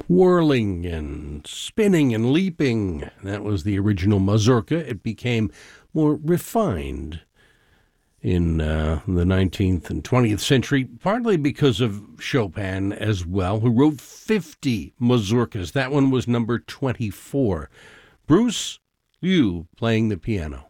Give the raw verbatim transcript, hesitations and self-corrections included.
whirling and spinning and leaping. That was the original mazurka. It became more refined in uh, the nineteenth and twentieth century, partly because of Chopin as well, who wrote fifty mazurkas. That one was number twenty-four. Bruce Liu playing the piano.